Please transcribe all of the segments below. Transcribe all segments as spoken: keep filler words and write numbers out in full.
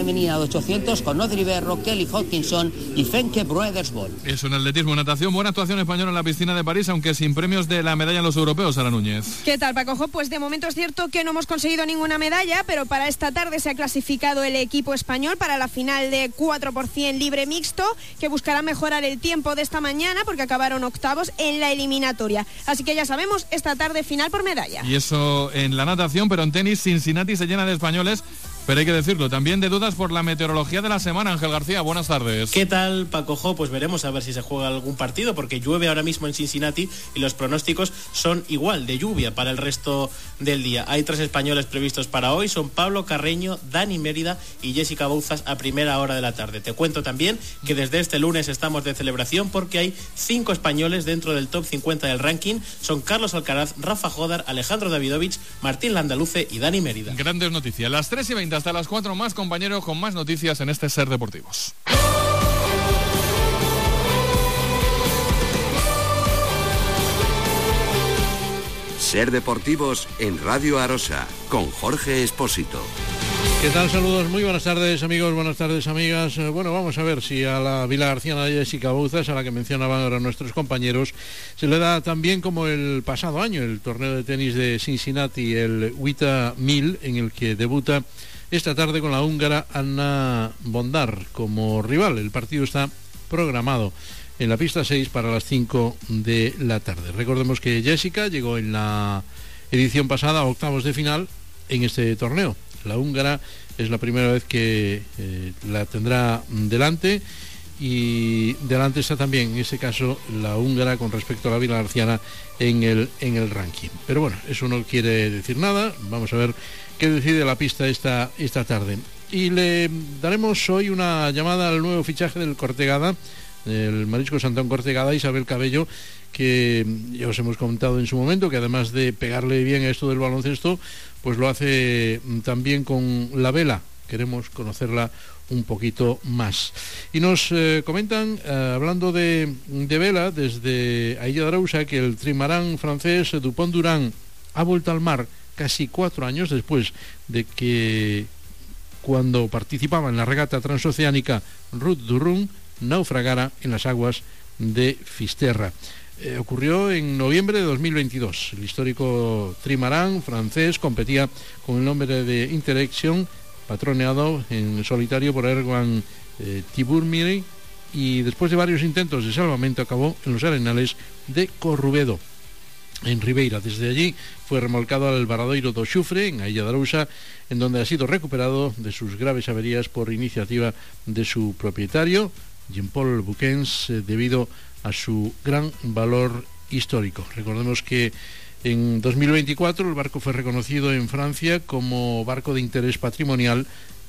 femenina de ochocientos con Audrey Berro, Kelly Hodgkinson y Femke Broedersborg. Eso en atletismo, natación, buena actuación española en la piscina de París, aunque sin premios de la medalla en los europeos, Sara Núñez. ¿Qué tal, Paco? Pues de momento es cierto que no hemos conseguido ninguna medalla, pero para esta tarde se ha clasificado el equipo español para la final de cuatro por ciento libre mixto, que buscará mejorar el tiempo de esta mañana porque acabaron octavos en la eliminatoria. Así que ya sabemos, esta tarde final por medalla. Y eso en la natación, pero en tenis Cincinnati se llena de españoles. Pero hay que decirlo, también de dudas por la meteorología de la semana. Ángel García, buenas tardes. ¿Qué tal, Paco Jo? Pues veremos a ver si se juega algún partido, porque llueve ahora mismo en Cincinnati y los pronósticos son igual, de lluvia para el resto del día. Hay tres españoles previstos para hoy, son Pablo Carreño, Dani Mérida y Jessica Bouzas a primera hora de la tarde. Te cuento también que desde este lunes estamos de celebración porque hay cinco españoles dentro del top cincuenta del ranking. Son Carlos Alcaraz, Rafa Jodar, Alejandro Davidovich, Martín Landaluce y Dani Mérida. Grandes noticias. Las tres y veinte hasta las cuatro más, compañeros, con más noticias en este Ser Deportivos. Ser Deportivos en Radio Arosa, con Jorge Espósito. ¿Qué tal? Saludos, muy buenas tardes, amigos, buenas tardes, amigas. Bueno, vamos a ver si a la vilagarciana Jessica Bouzas, a la que mencionaban ahora nuestros compañeros, se le da tan bien como el pasado año, el torneo de tenis de Cincinnati, el WTA mil, en el que debuta esta tarde con la húngara Anna Bondar como rival. El partido está programado en la pista seis para las cinco de la tarde. Recordemos que Jessica llegó en la edición pasada a octavos de final en este torneo. La húngara es la primera vez que eh, la tendrá delante, y delante está también, en este caso, la húngara con respecto a la vilagarciana en el, en el ranking. Pero bueno, eso no quiere decir nada. Vamos a ver qué decide la pista esta, esta tarde. Y le daremos hoy una llamada al nuevo fichaje del Cortegada, el Marisco Santón Cortegada, Isabel Cabello, que ya os hemos comentado en su momento, que además de pegarle bien a esto del baloncesto, pues lo hace también con la vela. Queremos conocerla un poquito más. Y nos eh, comentan, eh, hablando de, de vela, desde Ailla de Arousa, que el trimarán francés Dupont Durán ha vuelto al mar casi cuatro años después de que, cuando participaba en la regata transoceánica Route du Rhum, naufragara en las aguas de Fisterra. Eh, ocurrió en noviembre de dos mil veintidós. El histórico trimarán francés competía con el nombre de Interaction, patroneado en solitario por Erwan eh, Tiburmiri, y después de varios intentos de salvamento acabó en los arenales de Corrubedo, en Ribeira. Desde allí fue remolcado al Varadoiro do Xufre, en Ailla de Arousa, en donde ha sido recuperado de sus graves averías por iniciativa de su propietario, Jean-Paul Buquens, eh, debido a su gran valor histórico. Recordemos que en dos mil veinticuatro el barco fue reconocido en Francia como barco de interés patrimonial,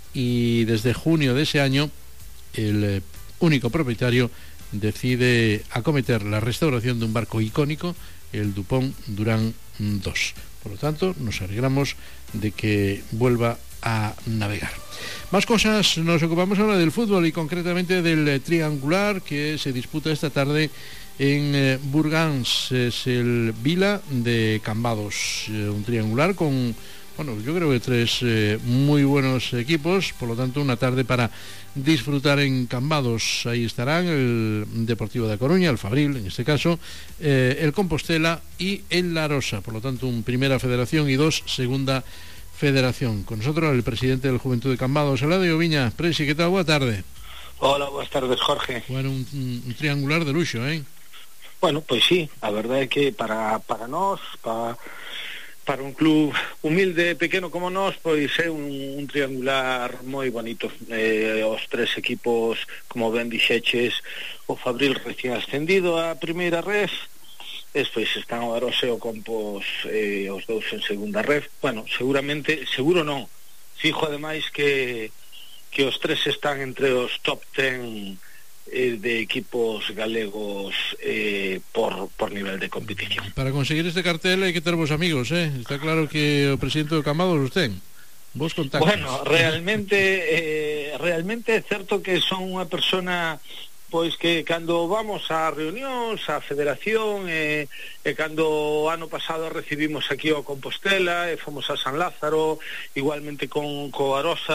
y desde junio de ese año el eh, único propietario decide acometer la restauración de un barco icónico, el Dupont Durán dos. Por lo tanto, nos alegramos de que vuelva a navegar. Más cosas, nos ocupamos ahora del fútbol y concretamente del eh, triangular que se disputa esta tarde en eh, Burgans. Es el Vila de Cambados, eh, un triangular con, bueno, yo creo que tres eh, muy buenos equipos, por lo tanto una tarde para disfrutar en Cambados. Ahí estarán el Deportivo de A Coruña, el Fabril en este caso, eh, el Compostela y el La Rosa, por lo tanto un primera federación y dos segunda federación. Con nosotros el presidente del Juventud de Cambados, Eladio Viña. Presi, ¿qué tal? Buenas tardes. Hola, buenas tardes, Jorge. Bueno, un, un, un triangular de luxo, ¿eh? Bueno, pois sí, a verdade é que para, para nós, para, para un club humilde e pequeno como nós, pois é un, un triangular moi bonito. Eh, os tres equipos, como ben dixeches, o Fabril recién ascendido a primeira red, despois están o Arosa e o Compos, eh, os dous en segunda red. Bueno, seguramente, seguro non, fijo ademais que, que os tres están entre os top ten eh, de equipos galegos eh, por, por nivel de competición. Para conseguir este cartel hai que ter vos amigos, eh? Está claro que o presidente do Cambados os ten. Vos contactos. Bueno, realmente eh, realmente é certo que son unha persona pois que cando vamos a reunións, a federación, e, e cando o ano pasado recibimos aquí ao Compostela, e fomos a San Lázaro, igualmente con co Arosa,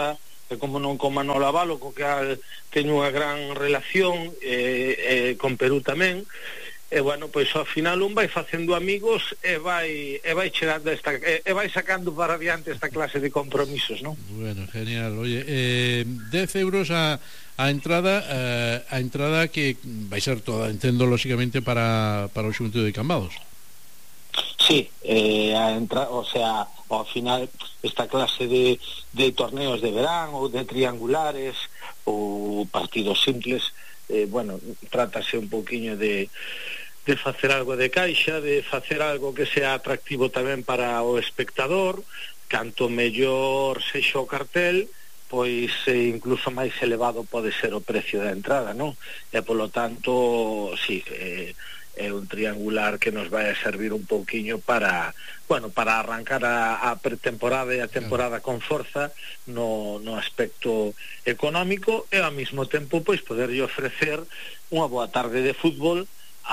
e como non con Manolo Avalo, co que teño unha gran relación, e, e con Perú tamén, e bueno, pois ao final un vai facendo amigos e vai e vai chegando esta, e, e vai sacando para adiante esta clase de compromisos, non? Bueno, genial. Oye, eh, dez euros a, a entrada, eh, a entrada que vai ser toda, entendo, lógicamente para, para o Xunto de Cambados. Sí, eh, a entra, o sea, ao final esta clase de, de torneos de verán ou de triangulares ou partidos simples, eh, bueno, trátase un pouquiño de de facer algo de caixa, de facer algo que sea atractivo tamén para o espectador. Canto mellor sexa o cartel, pois eh, incluso máis elevado pode ser o precio da entrada, non? E polo tanto, sí, eh, é un triangular que nos vai a servir un pouquiño para, bueno, para arrancar a, a pretemporada e a temporada con forza no, no aspecto económico, e ao mesmo tempo pois poderlle ofrecer unha boa tarde de fútbol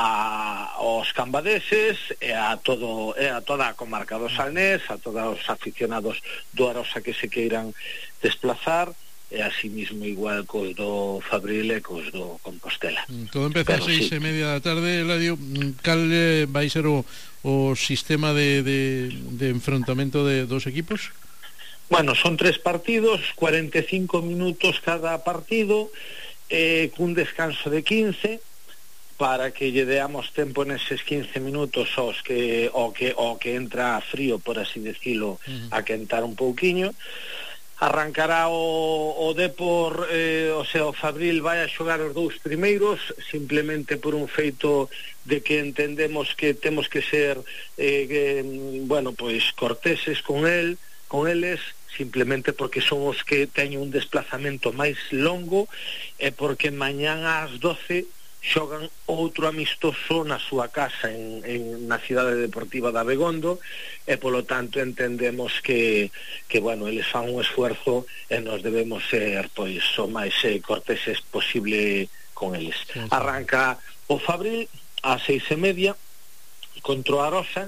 a aos cambadeses e a todo e a toda a comarca do Salnés, a todos os aficionados do Arosa que se queiran desplazar, e así mismo igual cos do Fabril e cos do Compostela. Todo empeza a seis sí. e media da tarde, Eladio. Cal eh, vai ser o, o sistema de, de, de enfrontamento de dos equipos? Bueno, son tres partidos, cuarenta e cinco minutos cada partido, eh, cun descanso de quince, para que lle deamos tempo neses quince minutos aos que o que o que entra frío, por así decirlo, uh-huh. a quentar un pouquiño. Arrancará o, o Depor, eh, o sea, o Fabril vai a xogar os dous primeiros, simplemente por un feito de que entendemos que temos que ser eh, que, bueno, pois corteses con el, con eles, simplemente porque son os que teñen un desplazamento máis longo, e porque mañán ás doce xogan outro amistoso na súa casa en, en na cidade deportiva de Abegondo, e polo tanto entendemos que, que bueno, eles fan un esfuerzo e nos debemos ser pois o máis eh, corteses posible con eles. Sí, sí. Arranca o Fabril a seis e media contra o Arosa,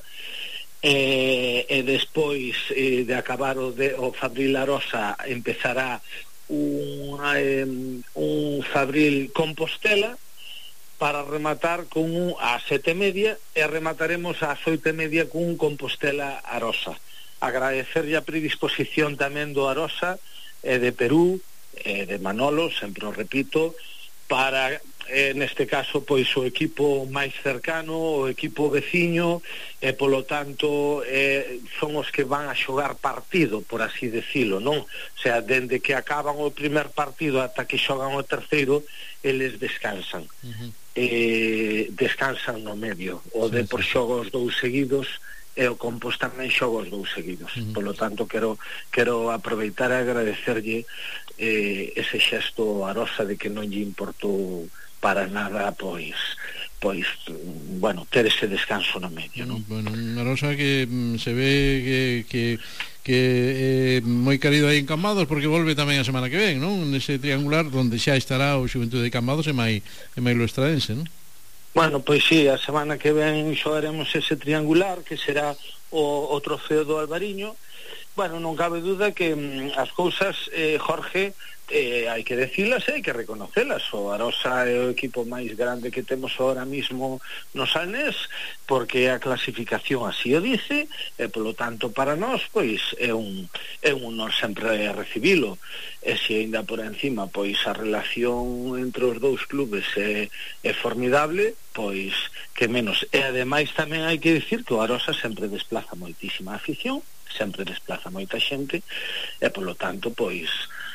e, e despois eh, de acabar o, de, o Fabril Arosa empezará un, eh, un Fabril Compostela, para rematar con un a sete e media, e remataremos ás oito e media con un Compostela Arosa. Agradecerlle a predisposición tamén do Arosa e de Perú, e de Manolo, sempre o repito, para, eh, neste caso, pois o equipo máis cercano, o equipo veciño, e polo tanto eh, son os que van a xogar partido, por así decirlo, non? O sea, dende que acaban o primer partido ata que xogan o terceiro, eles descansan. Uh-huh. Eh, descansan no medio. O sí, Depor sí. xoga os dous seguidos e o Compos tamén xoga os dous seguidos. Uh-huh. Polo tanto, quero quero aproveitar e agradecerlle eh, ese xesto a Arosa de que non lle importou para nada, pois pois, bueno, ter ese descanso no medio, non? Bueno, Arosa que mm, se ve que, que que é eh, moi querido aí en Cambados, porque volve tamén a semana que ven, non? Nese triangular onde xa estará o Xuventude de Cambados e mai, e mai lo estradense, non? Bueno, pois sí, a semana que ven xogaremos ese triangular, que será o, o trofeo do Albariño. Bueno, non cabe duda que mm, as cousas, eh, Jorge, eh, hai que decilas e hai que reconocelas. O Arosa é o equipo máis grande que temos ahora mismo no Salnés, porque a clasificación así o dice, e polo tanto para nós pois é un é un honor sempre recibilo. E se ainda por encima pois a relación entre os dous clubes é, é formidable, pois que menos. E ademais tamén hai que dicir que o Arosa sempre desplaza moitísima afición, sempre desplaza moita xente, e polo tanto pois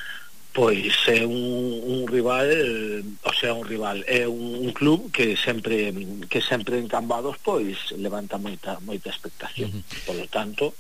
pois é un, un rival, o sea, un rival, é un, un club que sempre que sempre en Cambados pois levanta moita moita expectación. Uh-huh. Polo tanto,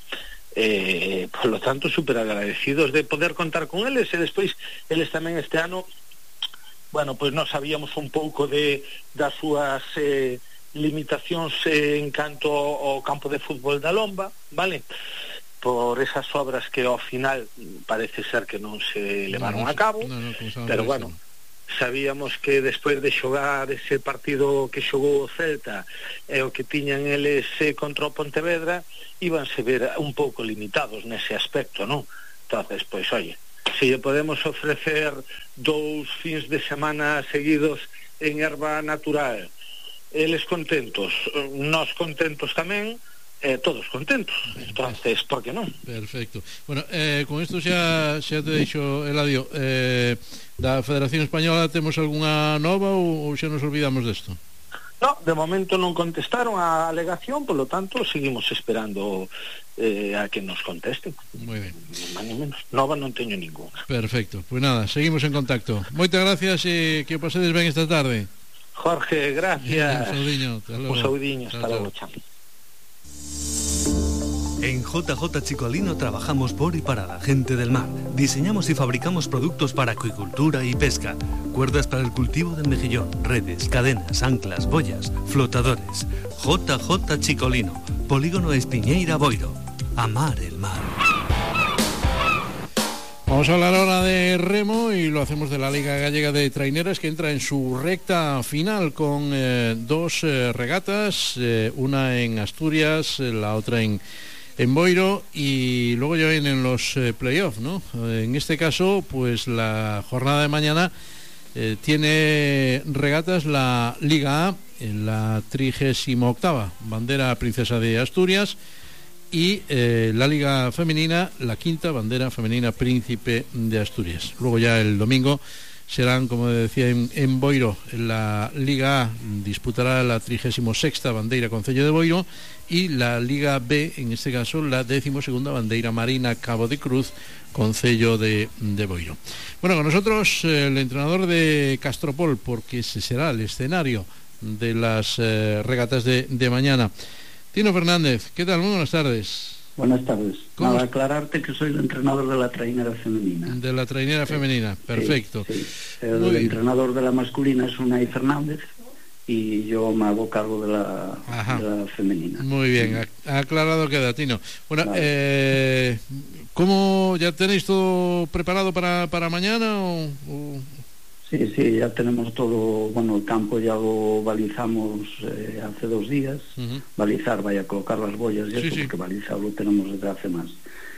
eh, polo tanto super agradecidos de poder contar con eles, e despois eles tamén este ano, bueno, pois nós sabíamos un pouco de das súas eh, limitacións eh, en canto ao campo de fútbol da Lomba, vale? Por esas obras que ao final parece ser que non se levaron no, no, a cabo, no, no, pero bueno, sabíamos que despois de xogar ese partido que xogou o Celta e o que tiñan eles contra o Pontevedra, íbanse ver un pouco limitados nese aspecto, non? Entonces, pois, oye, si podemos ofrecer dous fins de semana seguidos en erva natural, eles contentos, nós contentos tamén, eh, todos contentos. Entonces, por que non? Perfecto. Bueno, eh, con isto xa, xa te deixo, Eladio, eh, da Federación Española temos algunha nova ou, ou xa nos olvidamos desto? No, de momento non contestaron a alegación, por lo tanto seguimos esperando eh, a que nos contesten. Moi ben. Más ni menos. Nova non teño ninguna. Perfecto, pues nada, seguimos en contacto. Moitas gracias e que o pasedes ben esta tarde. Jorge, gracias. Un saudiño, hasta luego. Un saudiño, hasta luego, chao. En J J Chicolino trabajamos por y para la gente del mar. Diseñamos y fabricamos productos para acuicultura y pesca. Cuerdas para el cultivo del mejillón, redes, cadenas, anclas, boyas, flotadores. J J Chicolino, Polígono Espiñeira Boiro. Amar el mar. Vamos a hablar ahora de remo y lo hacemos de la Liga Gallega de Traineras, que entra en su recta final con eh, dos eh, regatas, eh, una en Asturias, eh, la otra en en Boiro, y luego ya vienen los eh, playoffs, ¿no? En este caso, pues la jornada de mañana eh, tiene regatas la Liga A, en la trigésima octava bandera Princesa de Asturias, y eh, la Liga Femenina, la quinta bandera femenina Príncipe de Asturias. Luego ya el domingo serán, como decía, en, en Boiro. La Liga A disputará la trigésima sexta bandeira Concello de Boiro, y la Liga B, en este caso, la décimo segunda bandeira Marina Cabo de Cruz, Concello de, de Boiro. Bueno, con nosotros eh, el entrenador de Castropol, porque ese será el escenario de las eh, regatas de, de mañana. Tino Fernández, ¿qué tal? Muy buenas tardes. Buenas tardes. Nada, aclararte que soy el entrenador de la trainera femenina. De la trainera sí. femenina, perfecto. Sí, sí. El Muy entrenador bien. de la masculina es Unai Fernández y yo me hago cargo de la, de la femenina. Muy bien, ha aclarado queda, Tino. Bueno, vale. eh, ¿cómo ya tenéis todo preparado para, para mañana o...? o... Sí, sí, ya tenemos todo, bueno, el campo ya lo balizamos eh, hace dos días, uh-huh. balizar, vaya a colocar las boyas y sí, eso, sí. porque balizar lo tenemos desde hace más.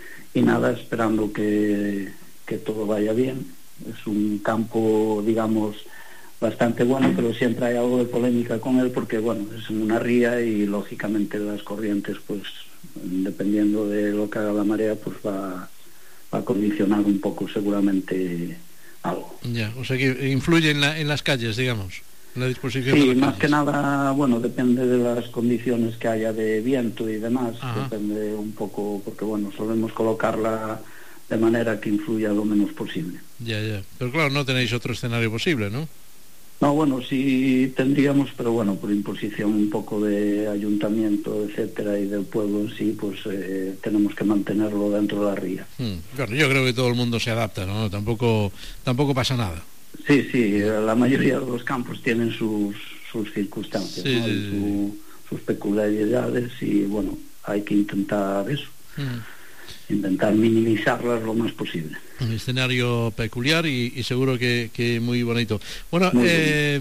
Y nada, esperando que, que todo vaya bien. Es un campo, digamos, bastante bueno, pero siempre hay algo de polémica con él porque, bueno, es en una ría y lógicamente las corrientes, pues, dependiendo de lo que haga la marea, pues va, va a condicionar un poco seguramente algo. Ya, o sea que influye en, la, en las calles, digamos, en la disposición sí, de las más calles. Que nada, bueno, depende de las condiciones que haya de viento y demás. Ajá. Depende un poco, porque bueno, solemos colocarla de manera que influya lo menos posible. Ya, ya, pero claro, no tenéis otro escenario posible, ¿no? No, bueno, sí tendríamos, pero bueno, por imposición un poco de ayuntamiento, etcétera, y del pueblo en sí, pues eh, tenemos que mantenerlo dentro de la ría. Hmm. Bueno, yo creo que todo el mundo se adapta, ¿no? Tampoco, tampoco pasa nada. Sí, sí, la mayoría de los campos tienen sus, sus circunstancias, sí, ¿no? Sí, su, sus peculiaridades y, bueno, hay que intentar eso. Hmm. intentar minimizarlas lo más posible. Un escenario peculiar y, y seguro que, que muy bonito. Bueno, muy eh,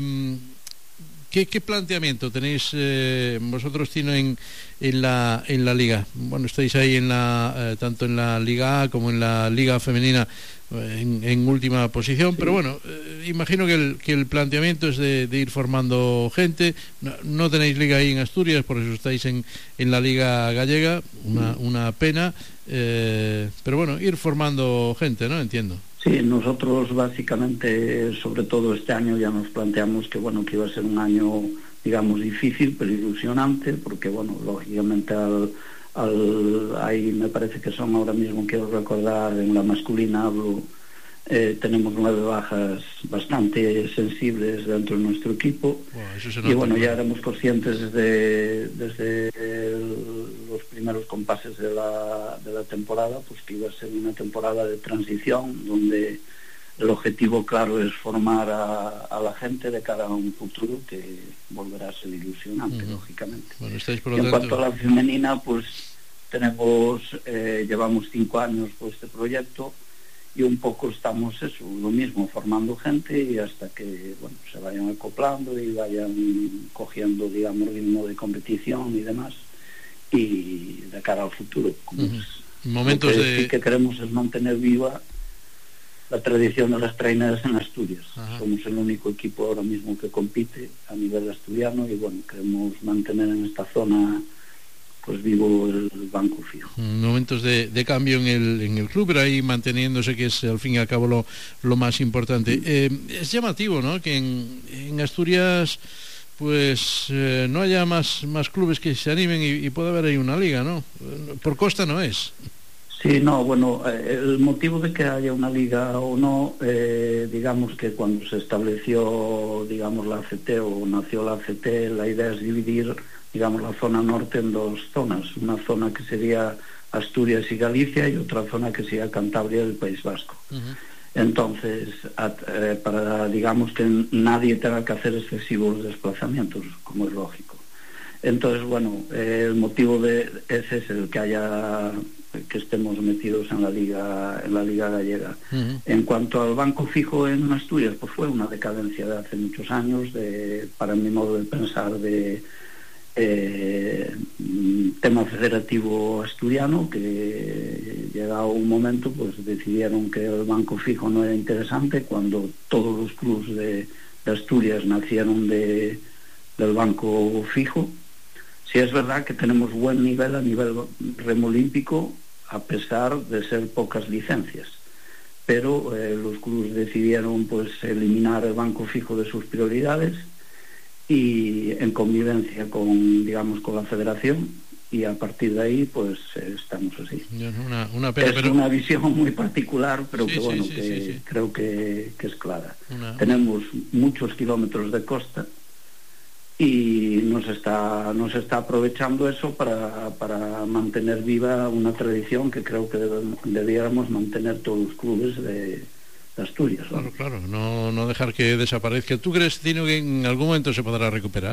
¿qué, ¿qué planteamiento tenéis eh, vosotros, Tino, en, en, la, en la Liga? Bueno, estáis ahí en la eh, tanto en la Liga A como en la Liga Femenina en, en última posición, sí. Pero bueno, eh, imagino que el, que el planteamiento es de, de ir formando gente. No, no tenéis liga ahí en Asturias, por eso estáis en, en la Liga Gallega, una, una pena, eh, pero bueno, ir formando gente, ¿no? Entiendo. Sí, nosotros básicamente, sobre todo este año, ya nos planteamos que bueno, que iba a ser un año, digamos, difícil, pero ilusionante, porque bueno, lógicamente al Al, ahí me parece que son ahora mismo, quiero recordar, en la masculina hablo, eh, tenemos nueve bajas bastante sensibles dentro de nuestro equipo. Wow, y bueno, ya éramos conscientes desde, desde el, los primeros compases de la, de la temporada, pues que iba a ser una temporada de transición donde el objetivo claro es formar a, a la gente de cara a un futuro que volverá a ser ilusionante, uh-huh. lógicamente. Bueno, estáis por lo y en tanto... cuanto a la femenina, pues tenemos, eh, llevamos cinco años por este proyecto y un poco estamos eso, lo mismo, formando gente y hasta que bueno se vayan acoplando y vayan cogiendo, digamos, ritmo de competición y demás, y de cara al futuro. Como uh-huh. es, Momentos lo que de... sí que queremos es mantener viva la tradición de las traineras en Asturias. Ajá. Somos el único equipo ahora mismo que compite a nivel asturiano y bueno, queremos mantener en esta zona pues vivo el banco fijo. Momentos de, de cambio en el, en el club, pero ahí manteniéndose, que es al fin y al cabo lo, lo más importante. Mm. Eh, es llamativo, ¿no?, que en, en Asturias pues eh, no haya más, más clubes que se animen y, y pueda haber ahí una liga, ¿no? Por costa no es. Sí, no, bueno, eh, el motivo de que haya una liga o no, eh, digamos que cuando se estableció, digamos, la A C T o nació la A C T, la idea es dividir, digamos, la zona norte en dos zonas, una zona que sería Asturias y Galicia y otra zona que sería Cantabria y el País Vasco. Uh-huh. Entonces, a, eh, para, digamos, que nadie tenga que hacer excesivos desplazamientos, como es lógico. Entonces, bueno, eh, el motivo de ese es el que haya, que estemos metidos en la liga, en la liga gallega. Uh-huh. En cuanto al banco fijo en Asturias, pues fue una decadencia de hace muchos años, de, para mi modo de pensar, de Eh, tema federativo asturiano, que llegado un momento pues decidieron que el banco fijo no era interesante cuando todos los clubes de, de Asturias nacieron de, del banco fijo. Sí es verdad que tenemos buen nivel a nivel remo olímpico a pesar de ser pocas licencias, pero eh, los clubes decidieron pues eliminar el banco fijo de sus prioridades y en convivencia con, digamos, con la federación, y a partir de ahí pues eh, estamos así. Una, una pena, es pero... una visión muy particular, pero sí, que bueno, sí, sí, que sí, sí. creo que, que es clara. Una... Tenemos muchos kilómetros de costa y nos está nos está aprovechando eso para, para mantener viva una tradición que creo que deb- debiéramos mantener todos los clubes de Asturias. Claro, claro, no, no dejar que desaparezca. ¿Tú crees, Tino, que en algún momento se podrá recuperar?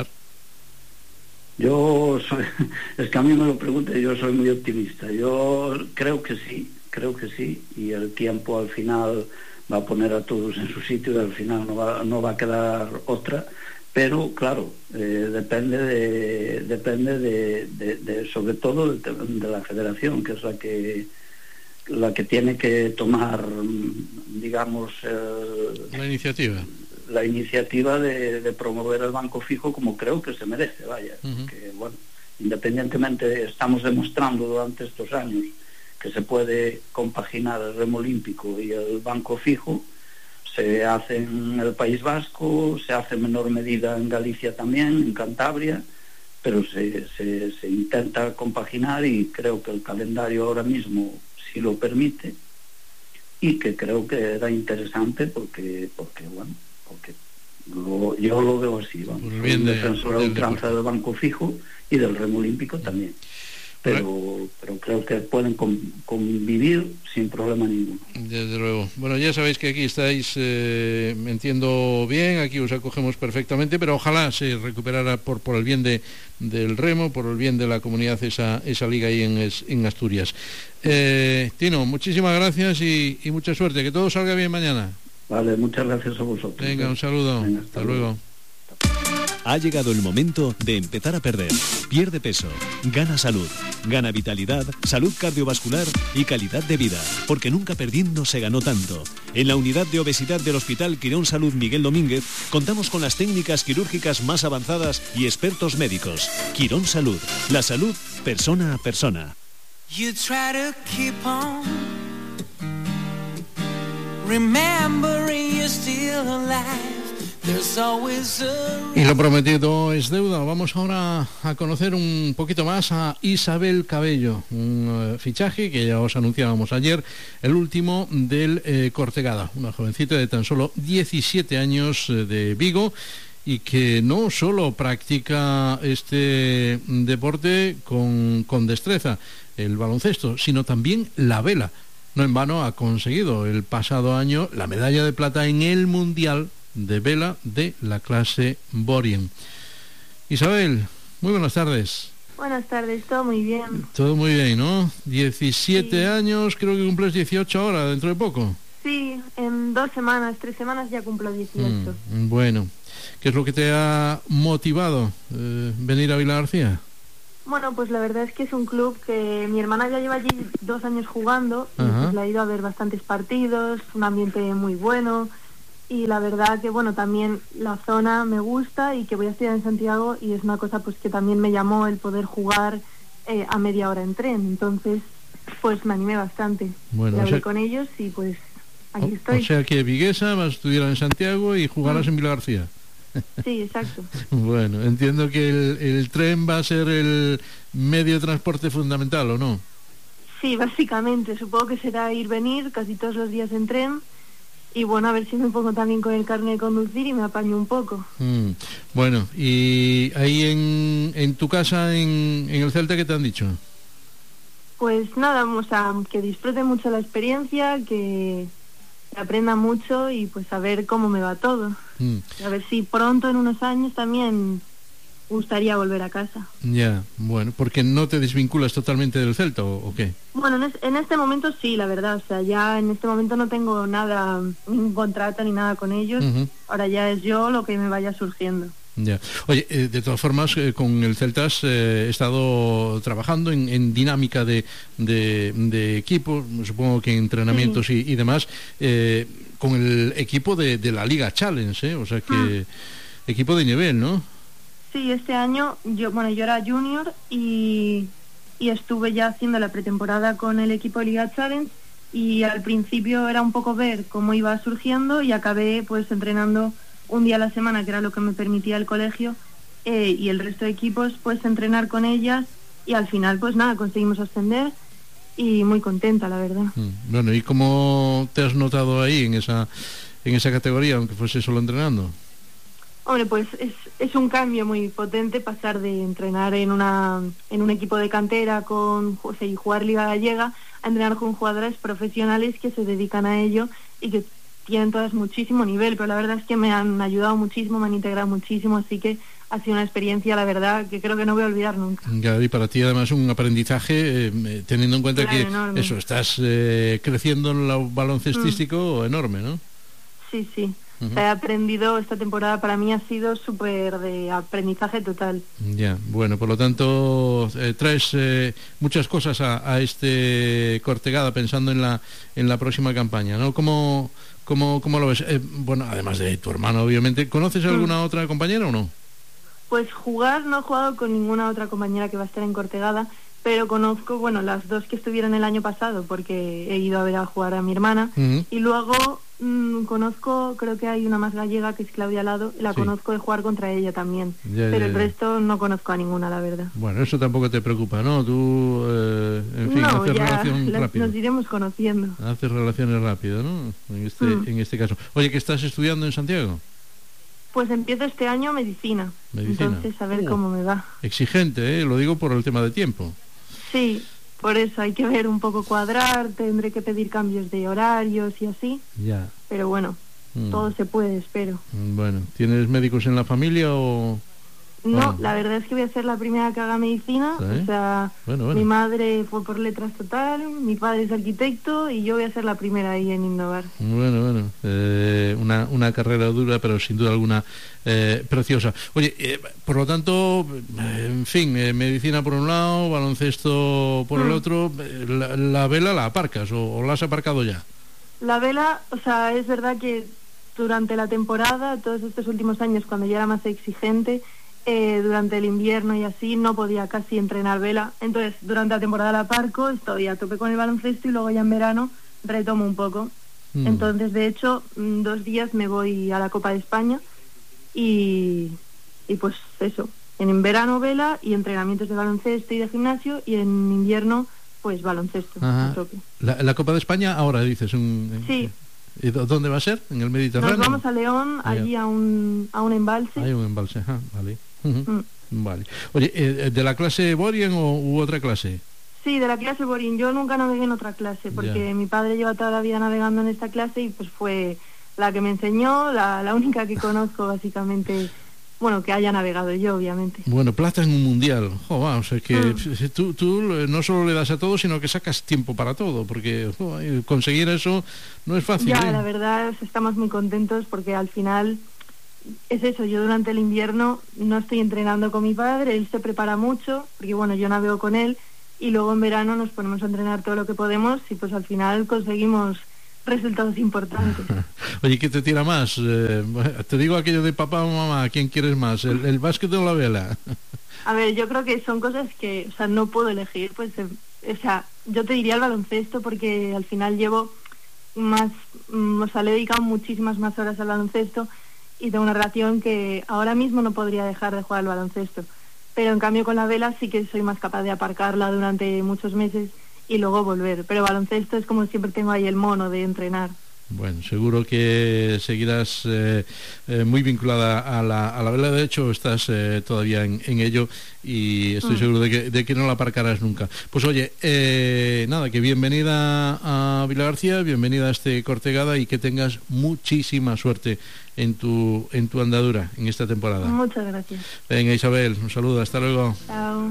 Yo soy, es que a mí me lo pregunté, yo soy muy optimista. Yo creo que sí, creo que sí, y el tiempo al final va a poner a todos en su sitio y al final no va, no va a quedar otra, pero claro, eh, depende de, depende de, de, de sobre todo de, de la federación, que es la que la que tiene que tomar, digamos, eh, la iniciativa la iniciativa de, de promover el banco fijo como creo que se merece, vaya. Uh-huh. Que bueno, independientemente estamos demostrando durante estos años que se puede compaginar el remo olímpico y el banco fijo. Se hace en el País Vasco, se hace en menor medida en Galicia también, en Cantabria, pero se, se, se intenta compaginar y creo que el calendario ahora mismo si lo permite, y que creo que era interesante porque porque bueno porque lo, yo lo veo así, vamos, soy un defensor a ultranza del banco fijo y del remo olímpico también, pero pero creo que pueden con, convivir sin problema ninguno. Desde luego. Bueno, ya sabéis que aquí estáis, eh, me entiendo bien, aquí os acogemos perfectamente, pero ojalá se recuperara por por el bien de del remo, por el bien de la comunidad esa esa liga ahí en, en Asturias. Eh, Tino, muchísimas gracias y, y mucha suerte, que todo salga bien mañana. Vale, muchas gracias a vosotros. Venga, un saludo. Venga, hasta, hasta luego. luego. Ha llegado el momento de empezar a perder. Pierde peso, gana salud, gana vitalidad, salud cardiovascular y calidad de vida, porque nunca perdiendo se ganó tanto. En la unidad de obesidad del Hospital Quirón Salud Miguel Domínguez contamos con las técnicas quirúrgicas más avanzadas y expertos médicos. Quirón Salud, la salud persona a persona. You try to keep on remembering you're still alive. Y lo prometido es deuda. Vamos ahora a conocer un poquito más a Isabel Cabello, un uh, fichaje que ya os anunciábamos ayer, el último del eh, Cortegada, una jovencita de tan solo diecisiete años eh, de Vigo, y que no solo practica este deporte con, con destreza, el baloncesto, sino también la vela. No en vano ha conseguido el pasado año la medalla de plata en el Mundial de vela de la clase Borien. Isabel, muy buenas tardes. Buenas tardes, todo muy bien. Todo muy bien, ¿no? diecisiete sí. años, creo que cumples dieciocho ahora, dentro de poco. Sí, en dos semanas, tres semanas ya cumplo dieciocho. Mm, bueno, ¿qué es lo que te ha motivado eh, venir a Vilagarcía? Bueno, pues la verdad es que es un club que mi hermana ya lleva allí dos años jugando y pues le ha ido a ver bastantes partidos, un ambiente muy bueno y la verdad que bueno, también la zona me gusta y que voy a estudiar en Santiago y es una cosa pues que también me llamó el poder jugar eh, a media hora en tren, entonces pues me animé bastante. Bueno, y hablé o sea, con ellos y pues aquí o, estoy. O sea que Viguesa vas a estudiar en Santiago y jugarás mm. en Vila García. Sí, exacto. Bueno, entiendo que el, el tren va a ser el medio de transporte fundamental, ¿o no? Sí, básicamente, supongo que será ir-venir casi todos los días en tren y bueno, a ver si me pongo también con el carnet de conducir y me apaño un poco. Mm. Bueno, y ahí en, en tu casa, en, en el Celta, ¿qué te han dicho? Pues nada, o sea, que disfrute mucho la experiencia, que aprenda mucho y pues a ver cómo me va todo. Mm. A ver si pronto, en unos años, también gustaría volver a casa. Ya, bueno, porque no te desvinculas totalmente del Celta, ¿o, o qué? Bueno, en, es, en este momento sí, la verdad, o sea, ya en este momento no tengo nada, ningún contrato ni nada con ellos, uh-huh. Ahora ya es yo lo que me vaya surgiendo. Ya. Oye, eh, de todas formas, eh, con el Celtas eh, he estado trabajando en, en dinámica de, de, de equipo, supongo que entrenamientos sí. y, y demás, eh, con el equipo de, de la Liga Challenge, ¿eh? O sea que ah. equipo de nivel, ¿no? Sí, este año, yo bueno, yo era junior y, y estuve ya haciendo la pretemporada con el equipo de Liga Challenge y al principio era un poco ver cómo iba surgiendo y acabé pues entrenando un día a la semana, que era lo que me permitía el colegio, eh, y el resto de equipos pues entrenar con ellas y al final pues nada, conseguimos ascender y muy contenta, la verdad. Mm, bueno, ¿y cómo te has notado ahí en esa en esa categoría, aunque fuese solo entrenando? Hombre, pues es, es un cambio muy potente pasar de entrenar en una en un equipo de cantera con o sea, y jugar Liga Gallega a entrenar con jugadoras profesionales que se dedican a ello y que tienen todas muchísimo nivel, pero la verdad es que me han ayudado muchísimo, me han integrado muchísimo, así que ha sido una experiencia, la verdad, que creo que no voy a olvidar nunca. Claro, y para ti además un aprendizaje, eh, teniendo en cuenta claro, que enorme. Eso, estás eh, creciendo en lo baloncestístico mm. enorme, ¿no? Sí, sí. Uh-huh. He aprendido, esta temporada para mí ha sido súper de aprendizaje total. Ya, bueno, por lo tanto eh, traes eh, muchas cosas a, a este Cortegada pensando en la en la próxima campaña, ¿no? ¿Cómo, cómo, cómo lo ves? Eh, bueno, además de tu hermano, obviamente, ¿conoces a alguna uh-huh. otra compañera o no? Pues jugar no he jugado con ninguna otra compañera que va a estar en Cortegada, pero conozco, bueno, las dos que estuvieron el año pasado porque he ido a ver a jugar a mi hermana uh-huh. y luego mmm, conozco, creo que hay una más gallega que es Claudia Lado, la sí. conozco de jugar contra ella también, ya, pero ya, el ya. resto no conozco a ninguna, la verdad. Bueno, eso tampoco te preocupa, ¿no? Tú, eh, en fin, no, haces ya relación las, rápido. Nos iremos conociendo. Haces relaciones rápido, ¿no? En este, mm. en este caso. Oye, ¿qué estás estudiando en Santiago? Pues empiezo este año medicina, medicina. Entonces a ver uh, cómo me va. Exigente, ¿eh? Lo digo por el tema de tiempo. Sí, por eso hay que ver un poco cuadrar, tendré que pedir cambios de horarios y así. Ya. Pero bueno, mm. todo se puede, espero. Bueno, ¿tienes médicos en la familia o...? No, oh. la verdad es que voy a ser la primera que haga medicina, ¿sí? O sea, bueno, bueno. Mi madre fue por letras total, mi padre es arquitecto y yo voy a ser la primera ahí en innovar. Bueno, bueno, eh, una, una carrera dura, pero sin duda alguna eh, preciosa. Oye, eh, por lo tanto, eh, en fin, eh, medicina por un lado, baloncesto por mm. el otro, eh, la, la vela la aparcas o, o la has aparcado ya? La vela, o sea, es verdad que durante la temporada, todos estos últimos años, cuando ya era más exigente, Eh, durante el invierno y así no podía casi entrenar vela, entonces durante la temporada la aparco, estoy a tope con el baloncesto y luego ya en verano retomo un poco. Mm. Entonces de hecho dos días me voy a la Copa de España y, y pues eso, en verano vela y entrenamientos de baloncesto y de gimnasio y en invierno pues baloncesto. A tope. La, la Copa de España ahora dices un... Sí. ¿Y dónde va a ser? ¿En el Mediterráneo? Nos vamos a León, allí a un, a un embalse. Hay un embalse, ah, vale. Uh-huh. Mm. Vale. Oye, eh, ¿de la clase Borien o u otra clase? Sí, de la clase Borien. Yo nunca navegué en otra clase porque ya. Mi padre lleva toda la vida navegando en esta clase y pues fue la que me enseñó, la, la única que conozco básicamente, bueno, que haya navegado yo, obviamente. Bueno, plata en un mundial. Oh, wow, o sea que mm. tú, tú no solo le das a todo, sino que sacas tiempo para todo, porque oh, conseguir eso no es fácil. Ya, ¿eh? La verdad, estamos muy contentos porque al final es eso, yo durante el invierno no estoy entrenando con mi padre, él se prepara mucho, porque bueno, yo navego con él, y luego en verano nos ponemos a entrenar todo lo que podemos y pues al final conseguimos resultados importantes. Oye, ¿qué te tira más? Eh, te digo aquello de papá o mamá, ¿quién quieres más? ¿El, el básquet o la vela? A ver, yo creo que son cosas que, o sea, no puedo elegir, pues, eh, o sea, yo te diría el baloncesto porque al final llevo más, mm, o sea, le he dedicado muchísimas más horas al baloncesto y tengo una relación que ahora mismo no podría dejar de jugar al baloncesto. Pero en cambio con la vela sí que soy más capaz de aparcarla durante muchos meses y luego volver. Pero baloncesto es como siempre tengo ahí el mono de entrenar. Bueno, seguro que seguirás eh, eh, muy vinculada a la, a la vela. De hecho, estás eh, todavía en, en ello y estoy mm. seguro de que, de que no la aparcarás nunca. Pues oye, eh, nada, que bienvenida a Vilagarcía, bienvenida a este Cortegada y que tengas muchísima suerte en tu, en tu andadura en esta temporada. Muchas gracias. Venga, Isabel, un saludo, hasta luego. Chao.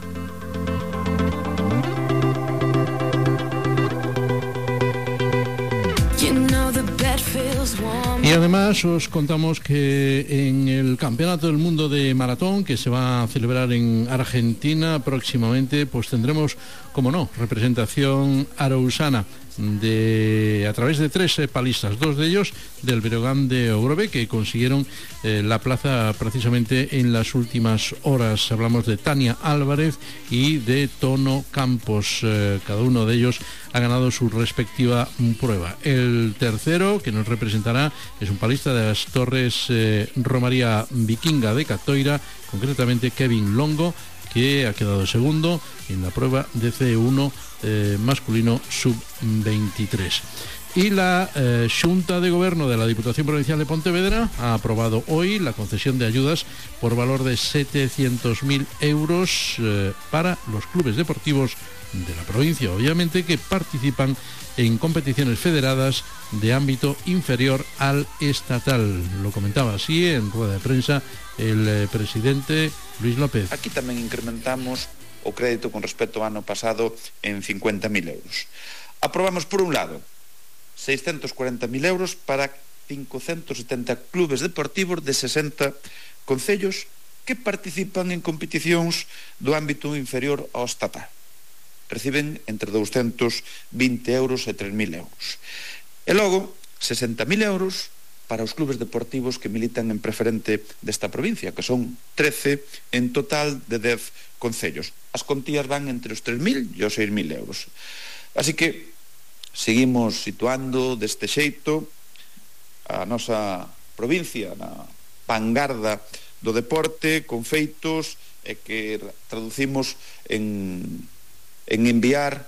Y además os contamos que en el Campeonato del Mundo de Maratón, que se va a celebrar en Argentina próximamente, pues tendremos, como no, representación arausana de a través de tres eh, palistas, dos de ellos del Breogán de Ogrove, que consiguieron eh, la plaza precisamente en las últimas horas. Hablamos de Tania Álvarez y de Tono Campos. Eh, cada uno de ellos ha ganado su respectiva prueba. El tercero que nos representará es un palista de las Torres eh, Romaría Vikinga de Catoira, concretamente Kevin Longo, que ha quedado segundo en la prueba de C uno eh, masculino sub veintitrés. Y la eh, Xunta de Gobierno de la Diputación Provincial de Pontevedra ha aprobado hoy la concesión de ayudas por valor de setecientos mil euros eh, para los clubes deportivos de la provincia, obviamente, que participan en competiciones federadas de ámbito inferior al estatal. Lo comentaba así en rueda de prensa el eh, presidente Luis López. Aquí tamén incrementamos o crédito con respecto ao ano pasado en cincuenta mil euros. Aprobamos, por un lado, seiscentos cuarenta mil euros para quinhentos setenta clubes deportivos de sesenta concellos que participan en competicións do ámbito inferior ao estatal. Reciben entre doscientos veinte euros e tres mil euros. E logo, sesenta mil euros para os clubes deportivos que militan en preferente desta provincia, que son trece en total de dez concellos. As contías van entre os tres mil e os seis mil euros. Así que seguimos situando deste xeito a nosa provincia na vanguarda do deporte con feitos e que traducimos en, en enviar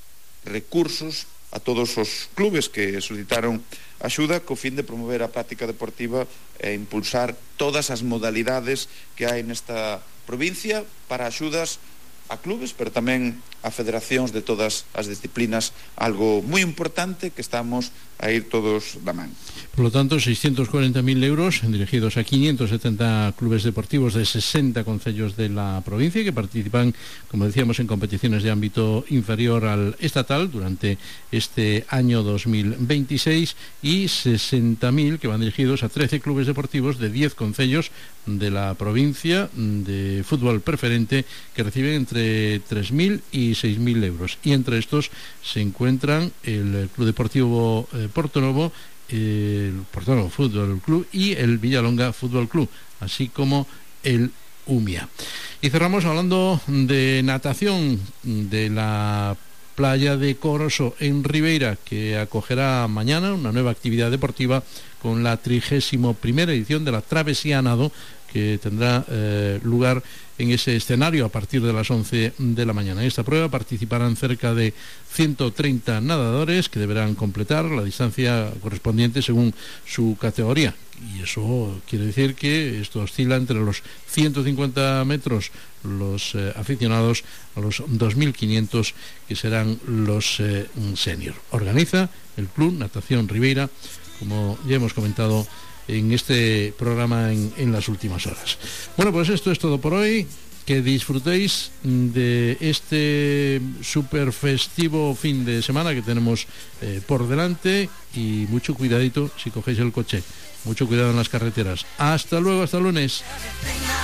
recursos a todos os clubes que solicitaron axuda co fin de promover a práctica deportiva e impulsar todas as modalidades que hai nesta provincia para axudas a clubes, pero tamén a federacións de todas as disciplinas, algo moi importante que estamos a ir todos da man. Por lo tanto, seiscientos cuarenta mil euros dirigidos a quinientos setenta clubes deportivos de sesenta concellos de la provincia que participan, como decíamos, en competiciones de ámbito inferior al estatal durante este año dos mil veintiséis, y sesenta mil que van dirigidos a trece clubes deportivos de diez concellos de la provincia de fútbol preferente que reciben entre tres mil y seis mil euros. Y entre estos se encuentran el Club Deportivo eh, Portonovo, el Portonovo Fútbol Club y el Villalonga Fútbol Club, así como el UMIA. Y cerramos hablando de natación de la playa de Coroso en Ribeira, que acogerá mañana una nueva actividad deportiva con la trigésima primera edición de la Travesía Nado, que tendrá eh, lugar en ese escenario a partir de las once de la mañana. En esta prueba participarán cerca de ciento treinta nadadores que deberán completar la distancia correspondiente según su categoría. Y eso quiere decir que esto oscila entre los ciento cincuenta metros los eh, aficionados a los dos mil quinientos que serán los eh, senior. Organiza el Club Natación Ribeira, como ya hemos comentado en este programa en, en las últimas horas. Bueno, pues esto es todo por hoy. que disfrutéis de este super festivo fin de semana que tenemos eh, por delante, y mucho cuidadito si cogéis el coche, mucho cuidado en las carreteras. Hasta luego, hasta el lunes.